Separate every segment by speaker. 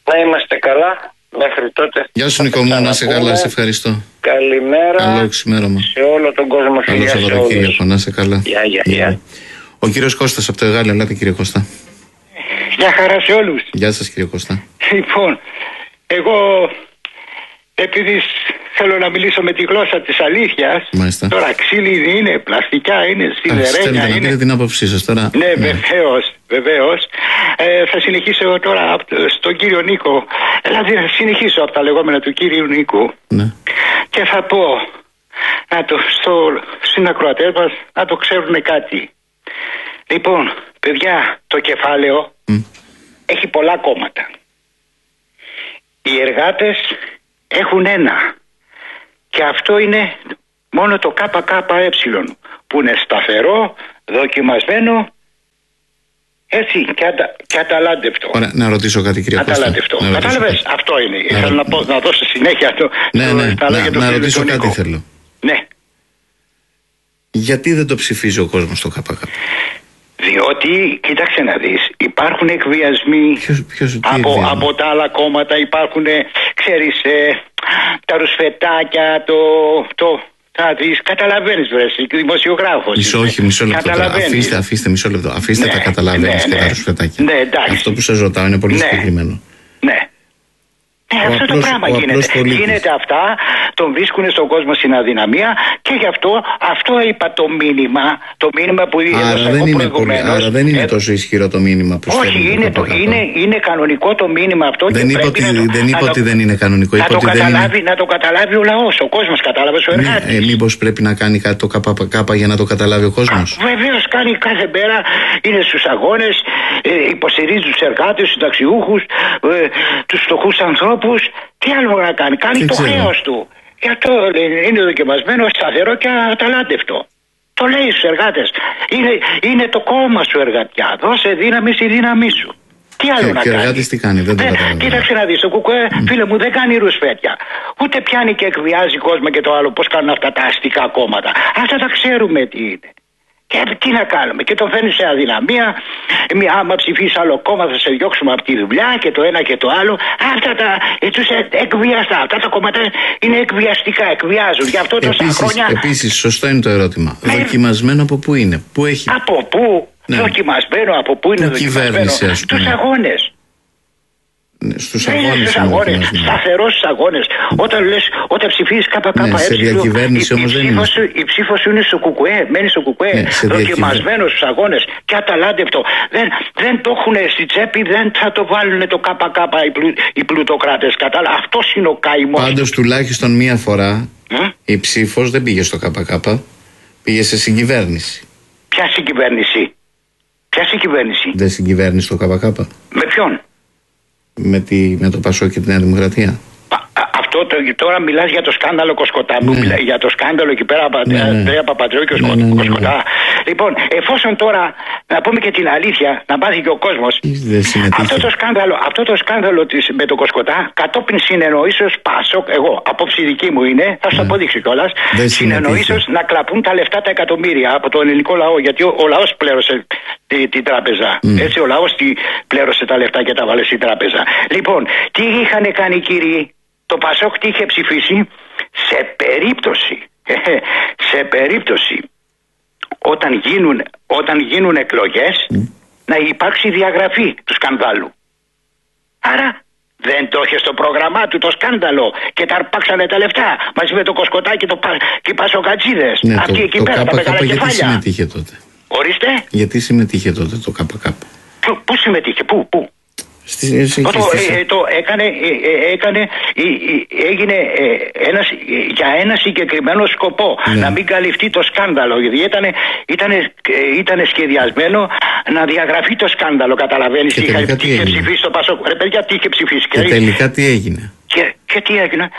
Speaker 1: Να είμαστε καλά μέχρι τότε.
Speaker 2: Γεια σου Νίκο μου, να είσαι καλά, σε ευχαριστώ.
Speaker 1: Καλημέρα.
Speaker 2: Καλό ξημέρωμα.
Speaker 1: Σε όλο τον κόσμο.
Speaker 2: Καλό Σαββατοκύριακο, να είσαι καλά.
Speaker 1: Γεια.
Speaker 2: Ο κύριος Κώστας από το Εγάλεο, ελάτε κύριε Κώστα.
Speaker 3: Γεια χαρά σε όλους.
Speaker 2: Γεια σας κύριε Κώστα.
Speaker 3: Λοιπόν, εγώ επειδή θέλω να μιλήσω με τη γλώσσα της αλήθειας.
Speaker 2: Μάλιστα.
Speaker 3: Τώρα ξύλινη είναι, πλαστικά είναι, σιδερένια
Speaker 2: είναι. Θέλετε να πείτε την άποψή σας τώρα.
Speaker 3: Ναι, βεβαίως. Θα συνεχίσω εγώ τώρα στον κύριο Νίκο. Δηλαδή θα συνεχίσω από τα λεγόμενα του κύριου Νίκου.
Speaker 2: Ναι.
Speaker 3: Και θα πω στην ακροατές μας να το ξέρουν κάτι. Λοιπόν, παιδιά, το κεφάλαιο έχει πολλά κόμματα. Οι εργάτες έχουν ένα. Και αυτό είναι μόνο το ΚΚΕ που είναι σταθερό, δοκιμασμένο, έτσι και αταλάντευτο.
Speaker 2: Ωραία, να ρωτήσω κάτι κύριε Κώστα.
Speaker 3: Αταλάντευτο. Κατάλαβες, αυτό είναι. Θέλω να δώσω συνέχεια το.
Speaker 2: Να ρωτήσω κάτι θέλω.
Speaker 3: Ναι.
Speaker 2: Γιατί δεν το ψηφίζει ο κόσμος το ΚΚΕ?
Speaker 3: Διότι, κοίταξε να δεις, υπάρχουν εκβιασμοί από τα άλλα κόμματα, υπάρχουν, ξέρεις, τα ρουσφετάκια, θα δεις, καταλαβαίνεις βρες, δημοσιογράφος.
Speaker 2: Μισό λεπτό τώρα, αφήστε μισό λεπτό, αφήστε τα καταλαβαίνεις και τα ρουσφετάκια.
Speaker 3: Ναι, εντάξει.
Speaker 2: Αυτό που σας ρωτάω είναι πολύ συγκεκριμένο.
Speaker 3: Ναι. Αυτό το πράγμα γίνεται αυτά, τον βρίσκουν στον κόσμο στην αδυναμία και γι' αυτό είπα το μήνυμα που έδωσα εγώ προηγουμένως.
Speaker 2: Άρα δεν είναι τόσο ισχυρό το μήνυμα που στέλνει.
Speaker 3: Όχι, είναι κανονικό το μήνυμα αυτό.
Speaker 2: Δεν είπα ότι δεν είναι κανονικό.
Speaker 3: Να το καταλάβει ο λαός, ο κόσμος, κατάλαβες, ο εργάτης.
Speaker 2: Μήπως πρέπει να κάνει κάτι το ΚΚΕ για να το καταλάβει ο κόσμος?
Speaker 3: Βεβαίως κάνει κάθε μέρα, είναι στους αγώνες, υποστηρίζει τους εργάτες, τους συνταξιούχους, τους φτωχούς ανθρώπους. Τι άλλο να κάνει, κάνει το χρέος του. Γι' αυτό είναι δοκιμασμένο, σταθερό και αταλάντευτο. Το λέει στους εργάτες. Είναι το κόμμα σου, εργατιά. Δώσε δύναμη στη δύναμή σου. Τι άλλο να
Speaker 2: κάνει. Και ο
Speaker 3: εργάτης
Speaker 2: τι κάνει, δεν το καταλαβαίνω.
Speaker 3: Κοίταξε να δεις, το ΚΚΕ, φίλε μου, δεν κάνει ρουσφέτια. Ούτε πιάνει και εκβιάζει κόσμο και το άλλο, πώς κάνουν αυτά τα αστικά κόμματα. Αυτά τα ξέρουμε τι είναι. Και τι να κάνουμε, και τον φέρνει σε αδυναμία. Άμα ψηφίσει άλλο κόμμα, θα σε διώξουμε από τη δουλειά και το ένα και το άλλο. Αυτά τους εκβιαστά. Αυτά τα κόμματα είναι εκβιαστικά, εκβιάζουν. Γι' αυτό τόσα χρόνια.
Speaker 2: Επίσης, σωστό είναι το ερώτημα. Δοκιμασμένο από πού είναι, πού έχει.
Speaker 3: Από πού, δοκιμασμένο, από πού είναι δοκιμασμένο? Στους αγώνες.
Speaker 2: Στους αγώνες.
Speaker 3: Σταθερός στους αγώνες. Όταν ψηφίζεις ΚΚΕ,
Speaker 2: σε διακυβέρνηση όμως δεν είναι.
Speaker 3: Η ψήφος σου είναι στο ΚΚΕ, μένει στο ΚΚΕ, δοκιμασμένο στους αγώνες και αταλάντευτο. Δεν το έχουν στη τσέπη, δεν θα το βάλουν το ΚΚΕ οι πλουτοκράτες. Κατάλαβα, αυτός είναι ο καημός.
Speaker 2: Πάντως τουλάχιστον μία φορά η ψήφος δεν πήγε στο ΚΚΕ, πήγε σε συγκυβέρνηση.
Speaker 3: Ποια συγκυβέρνηση?
Speaker 2: Δεν συγκυβέρνησε το ΚΚΕ.
Speaker 3: Με ποιον?
Speaker 2: Με το Πασόκ και τη Νέα Δημοκρατία.
Speaker 3: Τώρα μιλάς για το σκάνδαλο Κοσκοτά. Για το σκάνδαλο εκεί πέρα Ανδρέα Παπαντρέου και Κοσκοτά. Λοιπόν, εφόσον τώρα να πούμε και την αλήθεια, να μάθει και ο κόσμος, αυτό το σκάνδαλο με το Κοσκοτά, κατόπιν συνεννοήσεως Πασόκ, εγώ, απόψη δική μου είναι, θα σου το αποδείξω κιόλας, συνεννοήσεως να κλαπούν τα λεφτά, τα εκατομμύρια από τον ελληνικό λαό, γιατί ο λαός πλήρωσε την τράπεζα. Έτσι, ο λαός πλήρωσε τα λεφτά και τα βάλε στην τράπεζα. Λοιπόν, τι είχαν κάνει, κύριοι? Το Πασόκ τι είχε ψηφίσει? Σε περίπτωση όταν γίνουν εκλογές να υπάρξει διαγραφή του σκανδάλου. Άρα δεν το είχε στο πρόγραμμά του το σκάνδαλο και τα αρπάξανε τα λεφτά μαζί με το Κοσκοτά και οι Πασοκατζίδες. Αυτοί εκεί πέρα τα μεγάλα κεφάλια.
Speaker 2: Γιατί συμμετείχε τότε?
Speaker 3: Ορίστε.
Speaker 2: Γιατί συμμετείχε τότε το ΚΚΕ?
Speaker 3: Πού συμμετείχε, πού? Έγινε για ένα συγκεκριμένο σκοπό, να μην καλυφθεί το σκάνδαλο, γιατί ήταν σχεδιασμένο να διαγραφεί το σκάνδαλο. Καταλαβαίνεις τι είχε ψηφίσει το Πασόκ? Ρε παιδιά, τι είχε ψηφίσει?
Speaker 2: Και τελικά τι έγινε?
Speaker 3: Και τι έγινε?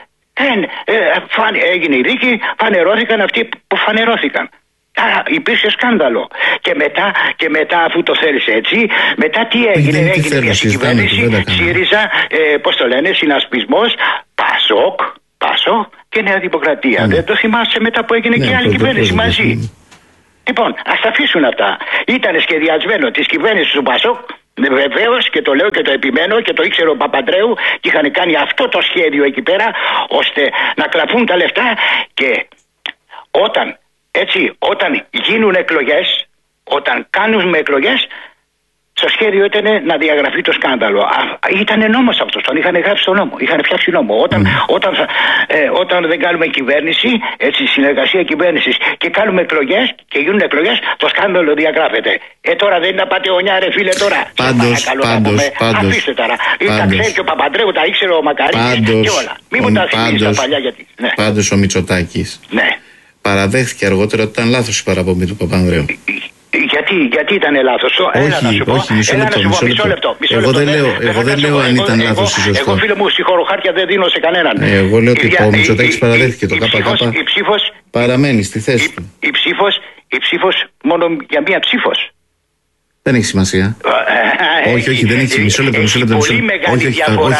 Speaker 3: Έγινε η δίκη, φανερώθηκαν αυτοί που φανερώθηκαν. Άρα υπήρξε σκάνδαλο. Και μετά αφού το θέλεις έτσι, μετά τι έγινε? Έγινε μια συγκυβέρνηση, ΣΥΡΙΖΑ, πώς το λένε, συνασπισμός, Πασόκ και Νέα Δημοκρατία. Δεν το θυμάσαι μετά που έγινε και άλλη κυβέρνηση μαζί? Λοιπόν, ας τα αφήσουν αυτά. Ήταν σχεδιασμένο της κυβέρνησης του Πασόκ Βεβαίως, και το λέω και το επιμένω και το ήξερε ο Παπαντρέου και είχαν κάνει αυτό το σχέδιο εκεί πέρα ώστε να κλαφούν τα λεφτά και όταν γίνουν εκλογές, όταν κάνουμε εκλογές, το σχέδιο ήταν να διαγραφεί το σκάνδαλο. Ήταν νόμος αυτός, τον είχαν γράψει στο νόμο, είχαν φτιάξει νόμο. Όταν δεν κάνουμε κυβέρνηση, έτσι, συνεργασία κυβέρνησης και κάνουμε εκλογές και γίνουν εκλογές, το σκάνδαλο διαγράφεται. Τώρα δεν είναι απατεωνιά, ρε φίλε, τώρα.
Speaker 2: Πάντως.
Speaker 3: Αφήστε τώρα. Τα ξέρει και ο Παπαντρέου, τα ήξερε ο Μακαρίτης και όλα. Μην μου τα θυμίζεις τα παλιά γιατί. Ναι.
Speaker 2: Πάντως ο Μητσοτάκης παραδέχθηκε αργότερα ότι ήταν λάθος η παραπομπή του Παπανδρέου.
Speaker 3: Γιατί ήταν λάθος?
Speaker 2: Όχι, μισό λεπτό. Εγώ δεν λέω αν ήταν λάθος ή σωστό.
Speaker 3: Εγώ, φίλε μου, συγχωροχάρτια δεν δίνω σε κανέναν.
Speaker 2: Εγώ λέω ότι ο Μητσοτάκης παραδέχθηκε το ΚΚ. Παραμένει στη θέση του.
Speaker 3: Η ψήφος μόνο για μία ψήφος.
Speaker 2: Δεν έχει σημασία. Όχι, δεν έχει. Μισό λεπτό.
Speaker 3: Πολύ μεγάλη διαφορά.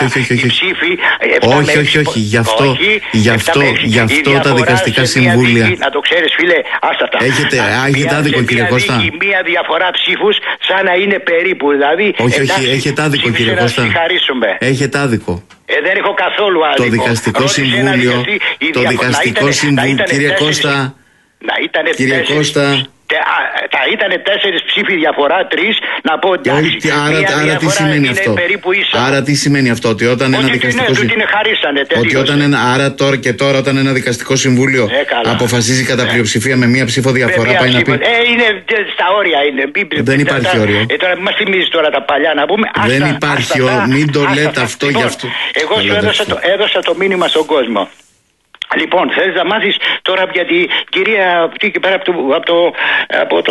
Speaker 2: Όχι. Γι' αυτό τα δικαστικά συμβούλια.
Speaker 3: Να το ξέρεις, φίλε, άστατα.
Speaker 2: Έχετε άδικο, κύριε Κώστα.
Speaker 3: Έχει μία διαφορά ψήφους σαν να είναι περίπου. Δηλαδή,
Speaker 2: όχι, έχετε άδικο, κύριε Κώστα. Έχετε άδικο.
Speaker 3: Δεν έχω καθόλου άδικο.
Speaker 2: Το δικαστικό συμβούλιο. Κύριε Κώστα. Κύριε Κώστα.
Speaker 3: Θα ήταν 4 ψήφοι διαφορά, 3, να πω εντάξει.
Speaker 2: Άρα τι σημαίνει αυτό? Άρα τι σημαίνει αυτό? Ότι όταν ένα δικαστικό συμβούλιο. Τώρα όταν ένα δικαστικό συμβούλιο αποφασίζει κατά πλειοψηφία με μία ψήφο διαφορά, πάει να πει.
Speaker 3: Είναι στα όρια, είναι.
Speaker 2: Δεν υπάρχει όριο.
Speaker 3: Τώρα μας θυμίζει τώρα τα παλιά να πούμε.
Speaker 2: Δεν υπάρχει όριο. Μην το λέτε αυτό γι' αυτό.
Speaker 3: Εγώ σου έδωσα το μήνυμα στον κόσμο. Λοιπόν, θέλεις να μάθεις τώρα για την κυρία αυτή εκεί πέρα από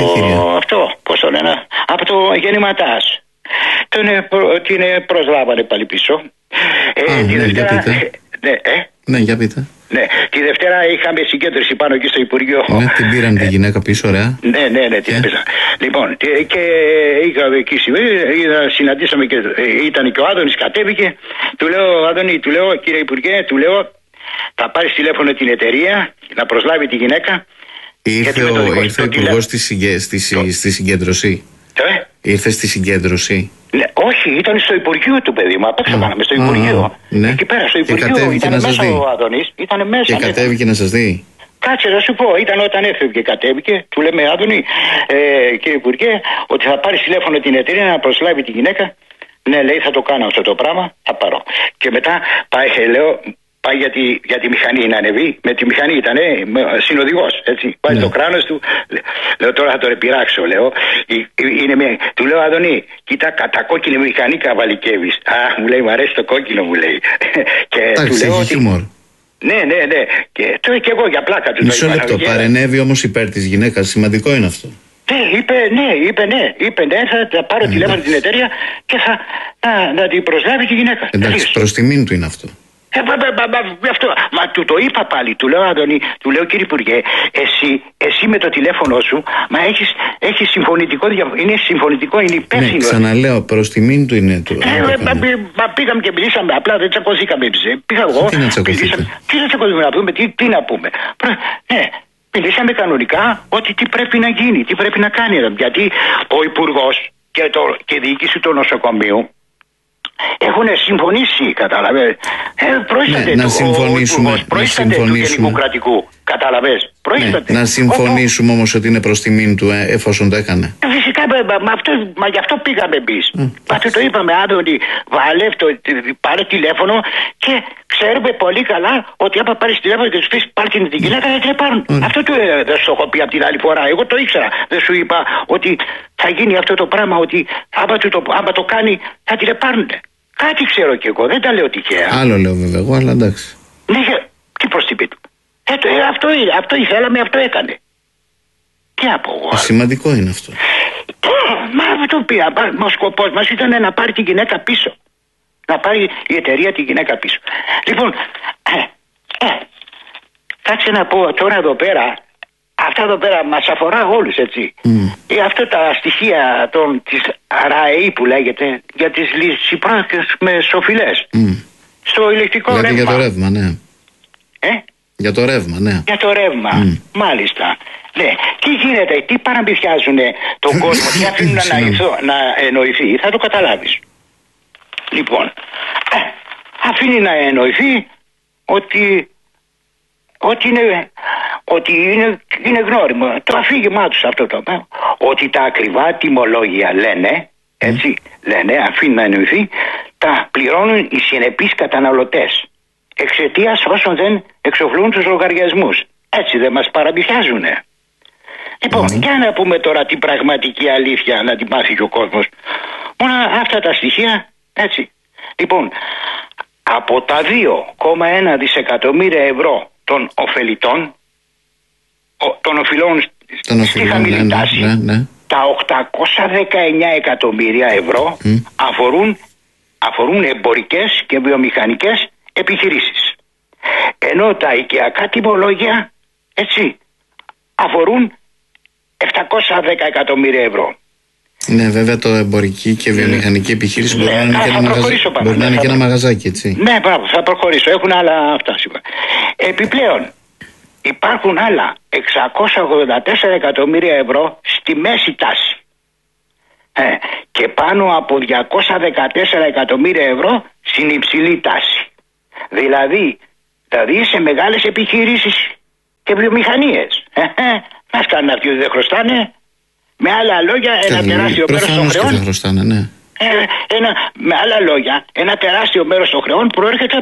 Speaker 3: το γεννηματάς. Την προσλάβανε πάλι πίσω.
Speaker 2: Για πείτε. Ναι, για πείτε.
Speaker 3: Ναι, τη Δευτέρα είχαμε συγκέντρωση πάνω εκεί στο Υπουργείο.
Speaker 2: Ναι, την πήραν τη γυναίκα πίσω, ωραία.
Speaker 3: Ναι, την πήραν. Λοιπόν, και είχαμε εκεί συναντήσαμε και ήταν και ο Άδωνης, κατέβηκε. Του λέω, Άδωνη, κύριε Υπουργέ, θα πάρεις τηλέφωνο την εταιρεία να προσλάβει τη γυναίκα.
Speaker 2: Ήρθε ο υπουργός στη συγκέντρωση. Ήρθε στη συγκέντρωση.
Speaker 3: Ναι, όχι, ήταν στο Υπουργείο του, παιδί μου. Απ' έξω κάναμε στο Υπουργείο. Εκεί πέρα στο Υπουργείο ήταν μέσα ο Άδωνης.
Speaker 2: Και κατέβηκε να σας δει.
Speaker 3: Κάτσε να σου πω, ήταν όταν έφευγε, κατέβηκε. Του λέμε, Άδωνη, κύριε Υπουργέ, ότι θα πάρεις τηλέφωνο την εταιρεία να προσλάβει τη γυναίκα. Ναι, λέει, θα το κάνω αυτό το πράγμα, θα πάρω. Και μετά πάει για τη μηχανή να ανεβεί. Με τη μηχανή ήταν συνοδηγός, έτσι. Πάει το κράνος του. Λέω, τώρα θα τον επειράξω, λέω. Του λέω, Άδωνη, κοίτα, κατά κόκκινη μηχανή καβαλικεύεις. Μου λέει, μου αρέσει το κόκκινο, μου λέει.
Speaker 2: Εντάξει, έχει χιούμορ.
Speaker 3: Ναι. Και εγώ για πλάκα του.
Speaker 2: Μισό λεπτό. Παρενέβη όμως υπέρ της γυναίκας. Σημαντικό είναι αυτό.
Speaker 3: Είπε ναι, θα πάρω τηλέφωνο την εταιρεία και θα την προσλάβει τη γυναίκα.
Speaker 2: Εντάξει, προς τιμήν του είναι αυτό.
Speaker 3: Μα του το είπα πάλι, του λέω, Άδωνη, του λέω, κύριε Υπουργέ, εσύ με το τηλέφωνο σου, μα έχεις συμφωνητικό, είναι συμφωνητικό, είναι υπεύθυνο.
Speaker 2: Ναι, ξαναλέω, προς τιμήν του είναι.
Speaker 3: Μα πήγαμε και μιλήσαμε, απλά δεν τσακωθήκαμε. Πήγα εγώ, τι να τσακωθούμε, να πούμε, τι να πούμε. Μιλήσαμε κανονικά ότι τι πρέπει να γίνει, τι πρέπει να κάνει. Γιατί ο Υπουργός και η διοίκηση του νοσοκομείου έχουν συμφωνήσει, κατάλαβε.
Speaker 2: Να συμφωνήσουμε.
Speaker 3: Του Γενικού Κρατικού. Κατάλαβες.
Speaker 2: Να συμφωνήσουμε όμως ότι είναι προς τιμήν του, εφόσον το έκανε.
Speaker 3: Φυσικά, μα γι' αυτό πήγαμε εμείς. Μα το είπαμε, Άδωνη, πάρε τηλέφωνο και ξέρουμε πολύ καλά ότι άμα πάρεις τηλέφωνο και τους πεις πάρει την γυναίκα, δεν την πάρουν. Αυτό δεν σου έχω πει από την άλλη φορά. Εγώ το ήξερα. Δεν σου είπα ότι θα γίνει αυτό το πράγμα, ότι άμα το κάνει θα την πάρουν. Κάτι ξέρω κι εγώ, δεν τα λέω τυχαία.
Speaker 2: Άλλο λέω βέβαια εγώ, αλλά εντάξει.
Speaker 3: Ναι, τι προς την πίτου. Αυτό ήθελαμε, αυτό έκανε. Τι να πω εγώ.
Speaker 2: Σημαντικό είναι αυτό.
Speaker 3: Μα αυτό πήρα. Ο σκοπός μας ήταν να πάρει τη γυναίκα πίσω. Να πάρει η εταιρεία τη γυναίκα πίσω. Λοιπόν, κάτσε να πω τώρα εδώ πέρα. Αυτά εδώ πέρα μας αφορά όλους, έτσι. Αυτά τα στοιχεία της ΡΑΕΗ που λέγεται για τις λυσιπρόκες με σοφυλές. Στο ηλεκτρικό ρεύμα.
Speaker 2: Για το ρεύμα, ναι. Για το ρεύμα, ναι.
Speaker 3: Για το ρεύμα, μάλιστα. Ναι, τι γίνεται, τι παραμπηθιάζουν τον κόσμο, τι αφήνουν να εννοηθεί, θα το καταλάβεις. Λοιπόν, αφήνει να εννοηθεί ότι είναι γνώριμο το αφήγημά τους αυτό το πράγμα, ότι τα ακριβά τιμολόγια λένε, έτσι λένε, αφήνει να εννοηθεί, τα πληρώνουν οι συνεπείς καταναλωτές εξαιτίας όσων δεν εξοφλούν τους λογαριασμούς. Έτσι δεν μας παραμπηθιάζουνε. Λοιπόν, για να πούμε τώρα την πραγματική αλήθεια, να την μάθει και ο κόσμος. Μόνο αυτά τα στοιχεία, έτσι. Λοιπόν, από τα 2,1 δισεκατομμύρια ευρώ των ωφελητών, των οφειλών στη χαμηλή τάση, τα 819 εκατομμύρια ευρώ αφορούν εμπορικές και βιομηχανικές επιχειρήσεις. Ενώ τα οικιακά τιμολόγια, έτσι, αφορούν 710 εκατομμύρια ευρώ.
Speaker 2: Ναι, βέβαια το εμπορική και βιομηχανική επιχείρηση μπορεί να είναι και ένα μαγαζάκι, έτσι.
Speaker 3: Ναι, μπράβο, θα προχωρήσω. Έχουν άλλα αυτά σίγουρα. Επιπλέον, υπάρχουν άλλα 684 εκατομμύρια ευρώ στη μέση τάση. Και πάνω από 214 εκατομμύρια ευρώ στην υψηλή τάση. Δηλαδή σε μεγάλες επιχειρήσεις και βιομηχανίες. Μας κάνουν αυτοί ότι δεν χρωστάνε. Με άλλα λόγια, ένα τεράστιο μέρος των χρεών.
Speaker 2: Δεν χρωστάνε, ναι.
Speaker 3: Με άλλα λόγια, ένα τεράστιο μέρος των χρεών προέρχεται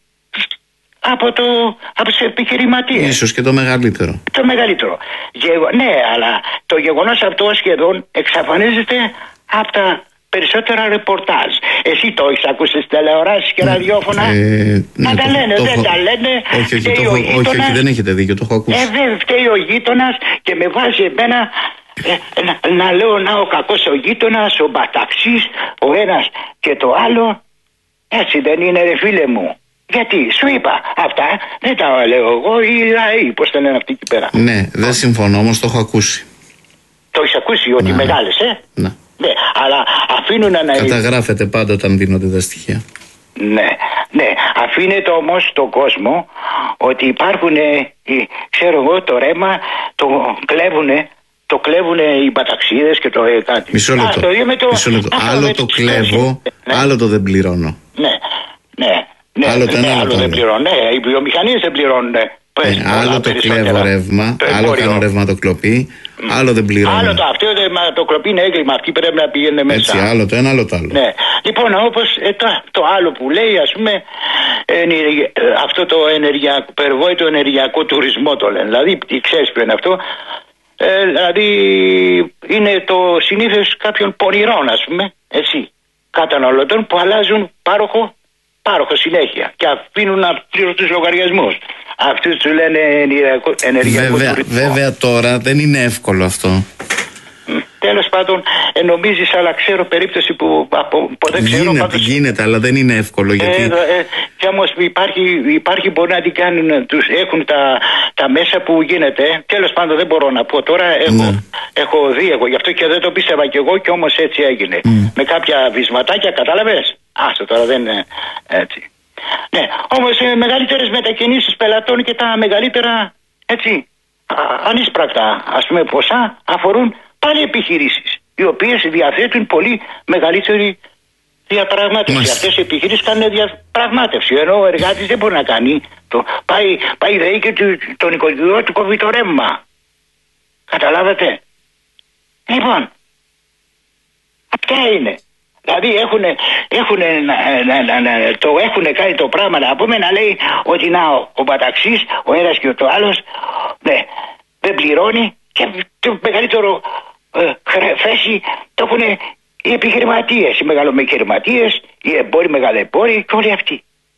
Speaker 3: από τους επιχειρηματίες.
Speaker 2: Ίσως και το μεγαλύτερο.
Speaker 3: Το μεγαλύτερο. Ναι, αλλά το γεγονός αυτό σχεδόν εξαφανίζεται από τα περισσότερα ρεπορτάζ. Εσύ το έχεις ακούσει στις τηλεοράσεις και ραδιόφωνα? Να τα λένε, δεν τα λένε.
Speaker 2: Όχι, δεν έχετε δίκιο, το έχω ακούσει.
Speaker 3: Φταίει ο γείτονας και με βάζει εμένα να λέω να ο κακός ο γείτονας, ο μπαταξής, ο ένας και το άλλο. Έτσι δεν είναι, ρε φίλε μου? Γιατί σου είπα αυτά, δεν τα λέω εγώ, οι λαοί, πώς τα λένε αυτοί εκεί πέρα.
Speaker 2: Ναι, δεν συμφωνώ, όμως το έχω ακούσει.
Speaker 3: Το έχεις ακούσει ότι μεγάλες,
Speaker 2: Ναι.
Speaker 3: Ναι, αλλά αφήνουν να...
Speaker 2: Καταγράφεται πάντα όταν δίνονται τα στοιχεία.
Speaker 3: Ναι, αφήνεται όμως στον κόσμο ότι υπάρχουν, ξέρω εγώ, το ρέμα, το κλέβουν οι μπαταξίδες και το κάτι.
Speaker 2: Μισό λεπτό. Άλλο το κλέβω, άλλο το δεν πληρώνω.
Speaker 3: Ναι, άλλο δεν πληρώνω. Ναι, οι βιομηχανίες δεν πληρώνουν.
Speaker 2: Άλλο το κλέβω ρεύμα, άλλο κάνω ρευματοκλοπή, άλλο δεν πληρώνω.
Speaker 3: Άλλο το αυτό ρευματοκλοπή είναι έγκλημα, αυτή πρέπει να πηγαίνει μέσα.
Speaker 2: Έτσι, άλλο το ένα, άλλο το άλλο.
Speaker 3: Ναι. Λοιπόν, όπως το άλλο που λέει, ας πούμε, αυτό το περιβόητο ενεργειακό τουρισμό το λένε. Δηλαδή, ξέρεις ποιο είναι αυτό? Δηλαδή, είναι το συνήθως κάποιων πονηρών, ας πούμε, έτσι, καταναλωτών που αλλάζουν πάροχο συνέχεια και αφήνουν να πληρώσουν τους λογαριασμούς. Αυτούς τους λένε ενεργειακό τουρισμό.
Speaker 2: Βέβαια τώρα δεν είναι εύκολο αυτό.
Speaker 3: Τέλος πάντων, νομίζεις, αλλά ξέρω περίπτωση που δεν ξέρω.
Speaker 2: Γίνεται, αλλά δεν είναι εύκολο. Γιατί...
Speaker 3: και όμως υπάρχει, μπορεί να την κάνουν, έχουν τα μέσα που γίνεται. Τέλος πάντων, δεν μπορώ να πω τώρα. Έχω δει εγώ, γι' αυτό και δεν το πίστευα κι εγώ, και όμως έτσι έγινε. Με κάποια βυσματάκια, κατάλαβες. Άστο τώρα, δεν είναι έτσι. Ναι, όμως μεγαλύτερες μετακινήσεις πελατών και τα μεγαλύτερα, έτσι, ανίσπρακτα, ας πούμε, ποσά αφορούν πάλι επιχειρήσεις, οι οποίες διαθέτουν πολύ μεγαλύτερη διαπραγμάτευση. Αυτές οι επιχειρήσεις κάνουν διαπραγμάτευση, ενώ ο εργάτης δεν μπορεί να κάνει. Πάει ΔΕΗ και τον οικοδηγό του κόβει το ρεύμα. Καταλάβατε? Λοιπόν, αυτά είναι. Δηλαδή έχουν κάνει το πράγμα, να πούμε, να λέει ότι ο μπαταξής, ο ένας και το άλλος, δεν πληρώνει, και το μεγαλύτερο θέση το έχουν οι επιχειρηματίες, οι μεγαλοεπιχειρηματίες, οι εμπόροι, μεγαλοεμπόροι και όλοι αυτοί.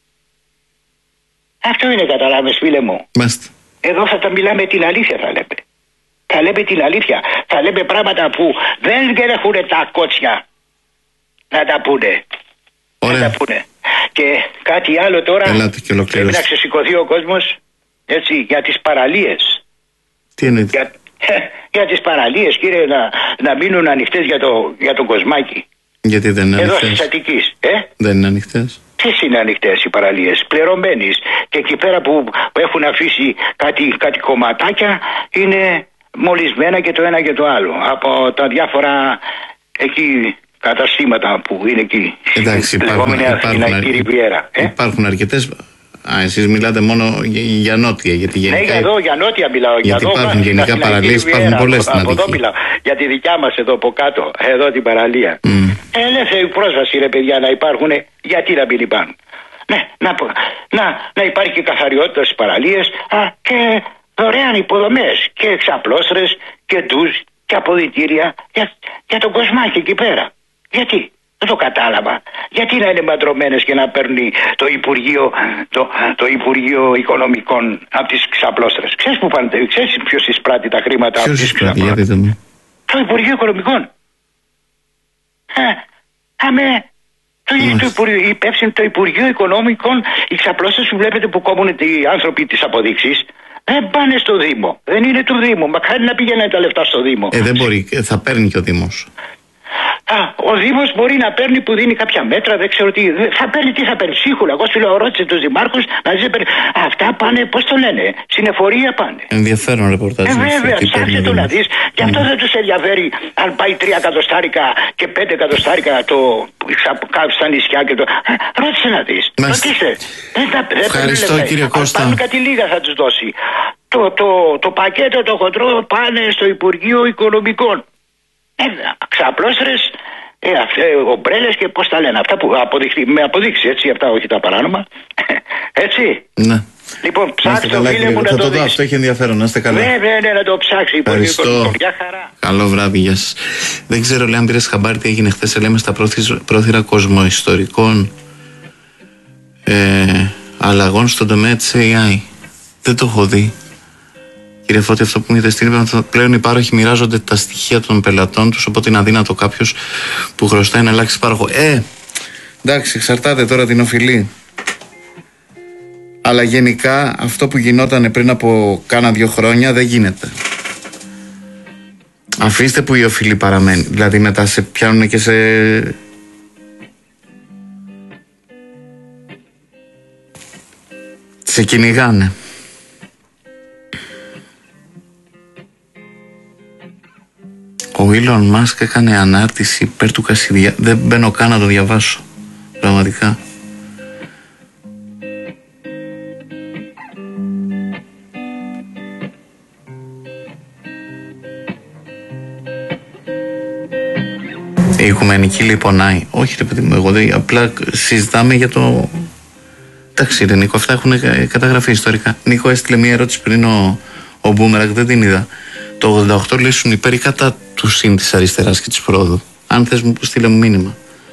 Speaker 3: Αυτό είναι, καταλάβες, φίλε μου.
Speaker 2: Μάλιστα.
Speaker 3: Εδώ θα τα μιλάμε την αλήθεια, θα λέμε. Θα λέμε την αλήθεια. Θα λέμε πράγματα που δεν έχουν τα κότσια να τα πούνε.
Speaker 2: Ωραία.
Speaker 3: Να τα πούνε. Και κάτι άλλο τώρα. Πρέπει να ξεσηκωθεί ο κόσμος, έτσι, για τις παραλίες.
Speaker 2: Τι εννοείται?
Speaker 3: Για τις παραλίες, κύριε, να μείνουν ανοιχτές για τον κοσμάκι.
Speaker 2: Γιατί δεν είναι ανοιχτές?
Speaker 3: Εδώ στις Αττικής.
Speaker 2: Δεν είναι ανοιχτές.
Speaker 3: Ποιες είναι ανοιχτές οι παραλίες? Πληρωμένες. Και εκεί πέρα που έχουν αφήσει κάτι κομματάκια είναι μολυσμένα και το ένα και το άλλο από τα διάφορα εκεί καταστήματα που είναι εκεί.
Speaker 2: Εντάξει, υπάρχουν αρκετές. Εσείς μιλάτε μόνο για νότια. Γιατί
Speaker 3: ναι, για νότια μιλάω.
Speaker 2: Γιατί υπάρχουν γενικά παραλίες, υπάρχουν πολλές στην Αττική.
Speaker 3: Από εδώ μιλάω. Για τη δικιά μας εδώ από κάτω, εδώ την παραλία. Ελεύθερη πρόσβαση, ρε παιδιά, να υπάρχουν. Γιατί να μην υπάρχουν. Ναι, να υπάρχει και καθαριότητα στις παραλίες και δωρεάν υποδομές και εξαπλώστρες και ντουζ και αποδυτήρια για τον κοσμάκι εκεί πέρα. Γιατί? Δεν το κατάλαβα. Γιατί να είναι μαντρωμένες και να παίρνει το Υπουργείο Οικονομικών από τις ξαπλώστρες. Ξέρεις που πάνε, ξέρεις ποιος εισπράττει τα χρήματα από τις ξαπλώστρες? Το Υπουργείο Οικονομικών. Το Υπουργείο Οικονομικών, οι ξαπλώστρες που βλέπετε που κόβουν οι άνθρωποι τις αποδείξεις, δεν πάνε στο Δήμο. Δεν είναι του Δήμου. Μακάρι να πηγαίνουν τα λεφτά στο Δήμο.
Speaker 2: Δεν μπορεί. Θα παίρνει και ο Δήμος.
Speaker 3: Ο Δήμος μπορεί να παίρνει που δίνει κάποια μέτρα, δεν ξέρω τι. Θα παίρνει, τι θα παίρνει, ψίχουλα. Εγώ σου λέω, ρώτησε τους δημάρχους να δεις. Αυτά πάνε, πώς το λένε, στην εφορία πάνε.
Speaker 2: Ενδιαφέρον ρεπορτάζ.
Speaker 3: Βέβαια, ψάξε το να δεις. Γι' αυτό δεν τους ενδιαφέρει αν πάει 3 εκατοστάρικα και 5 εκατοστάρικα κάτω στα νησιά και το. Ρώτησε να δεις. Ρωτήστε.
Speaker 2: Ευχαριστώ, κύριε Κώστα.
Speaker 3: Αν κάτι λίγα θα τους δώσει. Το πακέτο το χοντρό πάνε στο Υπουργείο Οικονομικών. Ξαπλώστρες, ομπρέλες και πώς τα λένε. Αυτά που με αποδείξει, έτσι, αυτά όχι τα παράνομα. Έτσι.
Speaker 2: Ναι.
Speaker 3: Λοιπόν, ψάξτε το, φίλε μου, να το δεις.
Speaker 2: Αυτό έχει ενδιαφέρον, να είστε καλά.
Speaker 3: Ναι, να το ψάξει.
Speaker 2: Ευχαριστώ.
Speaker 3: Γεια χαρά.
Speaker 2: Καλό βράδυ, γεια σας. Δεν ξέρω, λέει, αν πήρες χαμπάρι τι έγινε χθες, λέμε στα πρόθυρα κοσμοϊστορικών αλλαγών στον τομέα της AI. Δεν το έχω δει. Κύριε Φώτη, αυτό που μου είδε στην είπα, πλέον οι πάροχοι μοιράζονται τα στοιχεία των πελατών τους, οπότε είναι αδύνατο κάποιος που χρωστάει να αλλάξει πάροχο. Εντάξει, εξαρτάται τώρα την οφειλή. Αλλά γενικά αυτό που γινόταν πριν από κάνα 2 χρόνια δεν γίνεται. Αφήστε που η οφειλή παραμένει. Δηλαδή μετά σε πιάνουν και σε κυνηγάνε. Ο Elon Musk έκανε ανάρτηση υπέρ του Κασιδιά. Δεν μπαίνω καν να το διαβάσω. Πραγματικά. Η Οικουμενική λέει πονάει. Όχι ρε παιδί μου, εγώ απλά συζητάμε για το... Εντάξει ρε Νίκο, αυτά έχουν καταγραφεί ιστορικά. Νίκο έστειλε μια ερώτηση πριν ο Μπούμερακ, δεν την είδα. Το 88 λύσουν υπέρ ή κατά του ΣΥΝ της αριστεράς και της πρόοδου. Αν θες μου στείλε μου μήνυμα.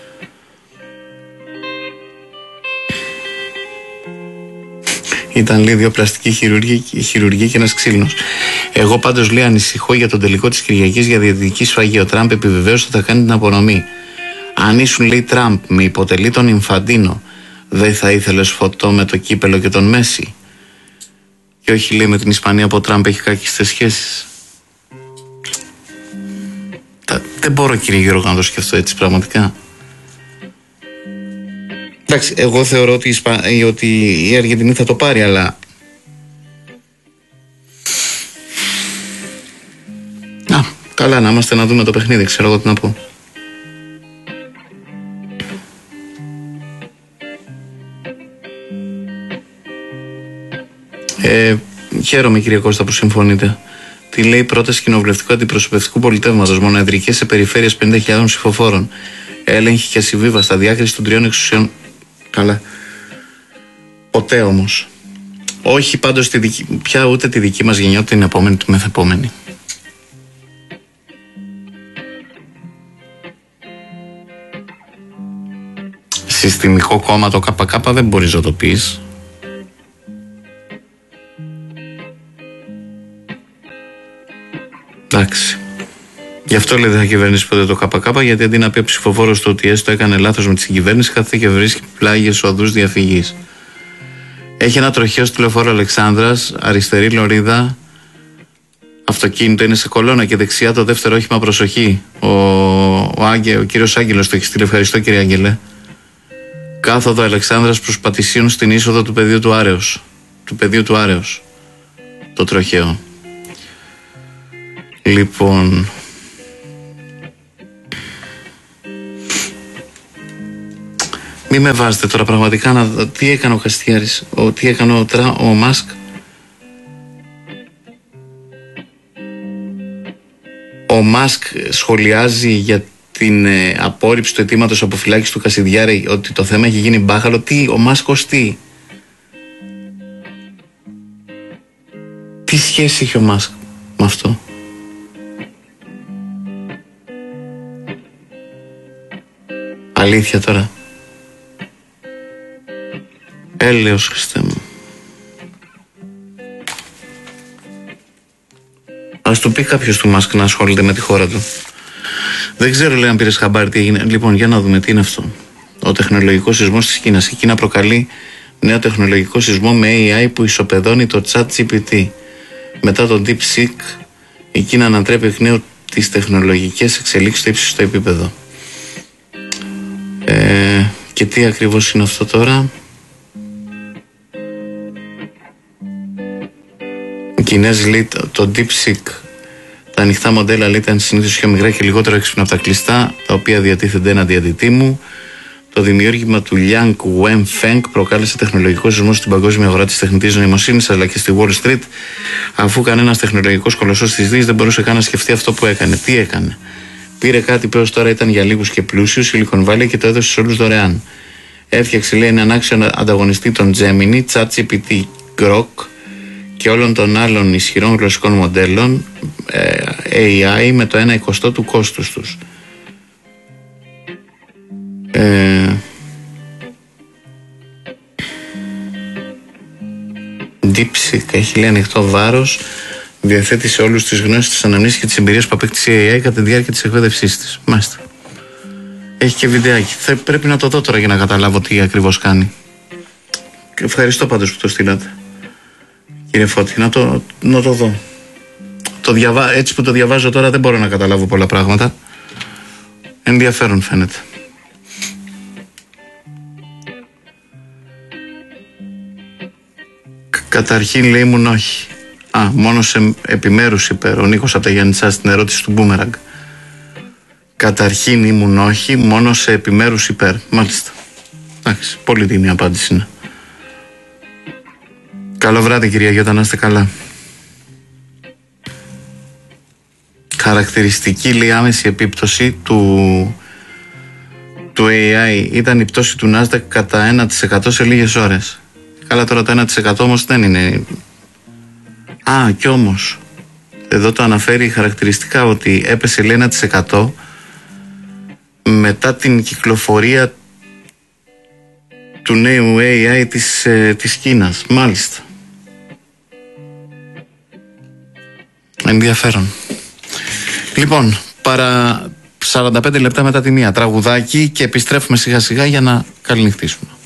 Speaker 2: Ήταν, λέει, 2 πλαστικοί χειρουργοί και ένας ξύλινος. Εγώ πάντως, λέει, ανησυχώ για τον τελικό της Κυριακής για διαιτητική σφαγή. Ο Τραμπ επιβεβαίωσε ότι θα κάνει την απονομή. Αν ήσουν, λέει, Τραμπ με υποτελεί τον Ινφαντίνο, δεν θα ήθελες φωτό με το κύπελο και τον Μέση? Και όχι, λέει, με την Ισπανία που ο Τραμπ έχει κάκιστες σχέσεις. Δεν μπορώ, κύριε Γιώργο, να το σκεφτώ έτσι πραγματικά. Εντάξει, εγώ θεωρώ ότι η Αργεντινή θα το πάρει, αλλά... Καλά, να είμαστε να δούμε το παιχνίδι, ξέρω εγώ τι να πω. Χαίρομαι, κύριε Κώστα, που συμφωνείτε. Τι λέει η πρόταση κοινοβουλευτικού αντιπροσωπευτικού πολιτεύματος? Μονοεδρικές σε περιφέρειες 50.000 ψηφοφόρων. Έλεγχη και ασυμβίβαστα. Διάκριση των 3 εξουσιών. Καλά. Ποτέ όμως. Όχι πάντως πια ούτε τη δική μας γενιά, ούτε την επόμενη, τη μεθεπόμενη. Συστημικό κόμμα το ΚΚ δεν μπορείς να το πεις. Εντάξει. Γι' αυτό, λέει, δεν θα κυβερνήσει ποτέ το ΚΚ, γιατί αντί να πει ο ψηφοφόρος του ότι έστω έκανε λάθος με τη συγκυβέρνηση, κάθεται και βρίσκει πλάγιες οδούς διαφυγής. Έχει ένα τροχαίο στη λεωφόρο Αλεξάνδρας, αριστερή λωρίδα, αυτοκίνητο είναι σε κολόνα και δεξιά το δεύτερο όχημα, προσοχή. Ο κύριος Άγγελος το έχει στείλει, ευχαριστώ κύριε Άγγελε. Κάθοδο Αλεξάνδρας προς Πατησίων στην είσοδο του πεδίου του Άρεως. Το τροχαίο. Λοιπόν, μη με βάζετε τώρα πραγματικά να δω τι έκανε ο Καστιάρης, τι έκανε ο Μάσκ. Ο Μάσκ σχολιάζει για την απόρριψη του αιτήματος αποφυλάκησης του Κασιδιάρη, ότι το θέμα έχει γίνει μπάχαλο. Τι, ο Μάσκος τι σχέση έχει ο Μάσκ με αυτό? Αλήθεια τώρα? Έλεος Χριστέ μου. Ας του πει κάποιος του Μάσκ να ασχολείται με τη χώρα του. Δεν ξέρω, λέει, αν πήρες χαμπάρι τι έγινε. Λοιπόν, για να δούμε τι είναι αυτό. Ο τεχνολογικός σεισμός της Κίνας. Η Κίνα προκαλεί νέο τεχνολογικό σεισμό με AI που ισοπεδώνει το ChatGPT. Μετά τον DeepSeek, η Κίνα ανατρέπει εκ νέου τις τεχνολογικές εξελίξεις στο ύψιστο επίπεδο. Και τι ακριβώς είναι αυτό τώρα? Οι Κινέζοι, λέει, το DeepSeek, τα ανοιχτά μοντέλα, λέει, ήταν συνήθως πιο μικρά και λιγότερο έξυπνα από τα κλειστά, τα οποία διατίθενται έναντι αντιτίμου. Το δημιούργημα του Liang Wenfeng προκάλεσε τεχνολογικό σεισμό στην παγκόσμια αγορά της τεχνητής νοημοσύνης, αλλά και στη Wall Street, αφού κανένας τεχνολογικός κολοσσός της Δύσης δεν μπορούσε καν να σκεφτεί αυτό που έκανε. Τι έκανε? Πήρε κάτι που έως τώρα ήταν για λίγους και πλούσιους, Silicon Valley, και το έδωσε σε όλους δωρεάν. Έφτιαξε, λέει, έναν άξιο ανταγωνιστή των Gemini, ChatGPT, Grok και όλων των άλλων ισχυρών γλωσσικών μοντέλων AI με το 1/20 του κόστους τους. DeepSeek έχει, λέει, ανοιχτό βάρος, διαθέτει σε όλους τις γνώσεις, τις αναμνήσεις και τις εμπειρίες που απέκτησε η AI κατά τη διάρκεια της εκπαίδευσής της. Μάλιστα. Έχει και βιντεάκι. Πρέπει να το δω τώρα για να καταλάβω τι ακριβώς κάνει. Και ευχαριστώ πάντως που το στείλατε, κύριε Φώτη, να το δω. Έτσι που το διαβάζω τώρα δεν μπορώ να καταλάβω πολλά πράγματα. Ενδιαφέρον φαίνεται. Καταρχήν, λέει, ήμουν όχι. Μόνο σε επιμέρους είπε ο Νίκος από τα Γιάννητσά στην ερώτηση του Μπούμεραγκ. Καταρχήν ήμουν όχι, μόνο σε επιμέρους υπέρ. Μάλιστα. Εντάξει, πολύ τιμή απάντηση είναι. Καλό βράδυ, κυρία Γιώτα, να είστε καλά. Χαρακτηριστική, λέει, άμεση επίπτωση του AI ήταν η πτώση του Nasdaq κατά 1% σε λίγες ώρες. Καλά, τώρα το 1% όμως δεν είναι. Κι όμως εδώ το αναφέρει χαρακτηριστικά ότι έπεσε, λέει, 1% μετά την κυκλοφορία του νέου AI της Κίνας. Μάλιστα. Ενδιαφέρον. Λοιπόν, παρά 45 λεπτά μετά τη μία, τραγουδάκι, και επιστρέφουμε σιγά σιγά για να καληνυχτήσουμε.